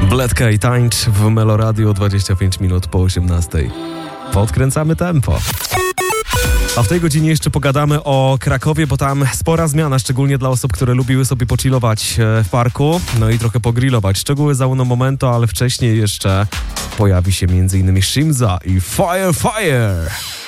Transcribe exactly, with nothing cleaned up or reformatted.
Bledka i tańcz w Meloradio dwadzieścia pięć minut po osiemnastej. Podkręcamy tempo. A w tej godzinie jeszcze pogadamy o Krakowie, bo tam spora zmiana, szczególnie dla osób, które lubiły sobie pochillować w parku, no i trochę pogrillować. Szczegóły za uno momento, ale wcześniej jeszcze pojawi się m.in. Shimza i Fire Fire.